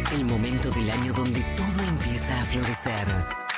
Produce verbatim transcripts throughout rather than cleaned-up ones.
El momento del año donde todo empieza a florecer.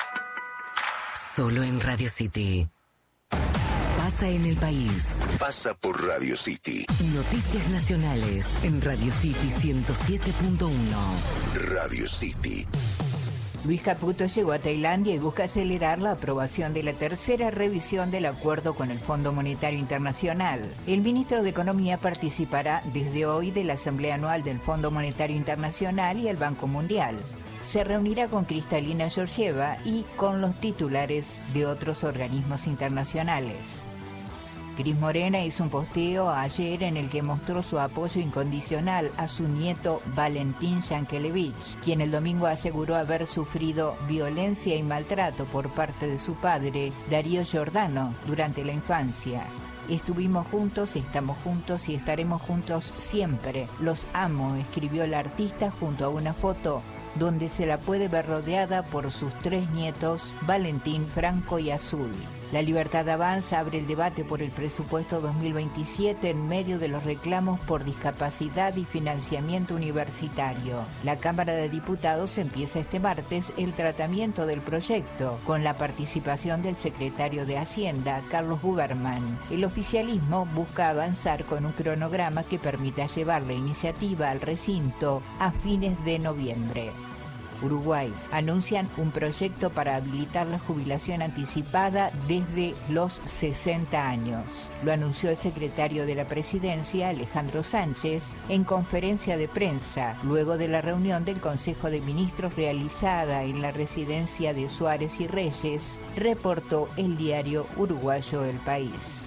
Solo en Radio City. Pasa en el país. Pasa por Radio City. Noticias nacionales en Radio City ciento siete punto uno. Radio City. Luis Caputo llegó a Tailandia y busca acelerar la aprobación de la tercera revisión del acuerdo con el Fondo Monetario Internacional. El ministro de Economía participará desde hoy de la Asamblea Anual del Fondo Monetario Internacional y el Banco Mundial. Se reunirá con Kristalina Georgieva y con los titulares de otros organismos internacionales. Cris Morena hizo un posteo ayer en el que mostró su apoyo incondicional a su nieto Valentín Yankelevich, quien el domingo aseguró haber sufrido violencia y maltrato por parte de su padre, Darío Giordano, durante la infancia. Estuvimos juntos, estamos juntos y estaremos juntos siempre. Los amo, escribió el artista junto a una foto donde se la puede ver rodeada por sus tres nietos, Valentín, Franco y Azul. La Libertad Avanza abre el debate por el presupuesto dos mil veintisiete en medio de los reclamos por discapacidad y financiamiento universitario. La Cámara de Diputados empieza este martes el tratamiento del proyecto, con la participación del secretario de Hacienda, Carlos Buberman. El oficialismo busca avanzar con un cronograma que permita llevar la iniciativa al recinto a fines de noviembre. Uruguay. Anuncian un proyecto para habilitar la jubilación anticipada desde los sesenta años. Lo anunció el secretario de la Presidencia, Alejandro Sánchez, en conferencia de prensa, luego de la reunión del Consejo de Ministros realizada en la residencia de Suárez y Reyes, reportó el diario uruguayo El País.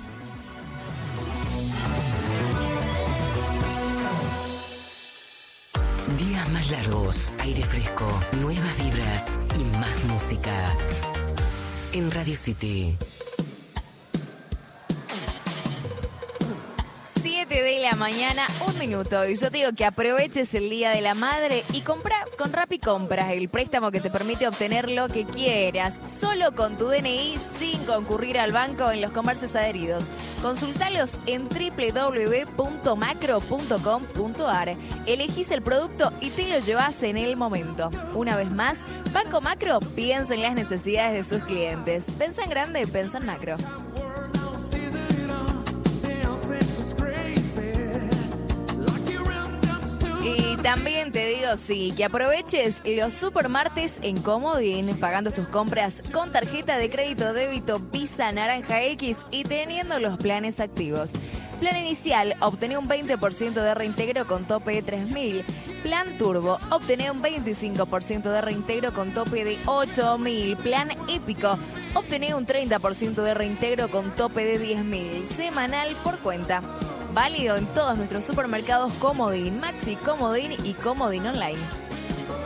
Días más largos, aire fresco, nuevas vibras y más música. En Radio City. siete de la mañana, un minuto. Y yo te digo que aproveches el Día de la Madre y compra con Rappi Compras, el préstamo que te permite obtener lo que quieras, solo con tu D N I, sin concurrir al banco en los comercios adheridos. Consultalos en doble u doble u doble u punto macro punto com punto a r. Elegís el producto y te lo llevas en el momento. Una vez más, Banco Macro piensa en las necesidades de sus clientes. Pensa en grande, pensa en macro. Y también te digo, sí, que aproveches los supermartes en Comodín, pagando tus compras con tarjeta de crédito débito Visa Naranja X y teniendo los planes activos. Plan inicial, obtener un veinte por ciento de reintegro con tope de tres mil. Plan Turbo, obtener un veinticinco por ciento de reintegro con tope de ocho mil. Plan Épico, obtener un treinta por ciento de reintegro con tope de diez mil. Semanal por cuenta. Válido en todos nuestros supermercados Comodín, Maxi, Comodín y Comodín Online.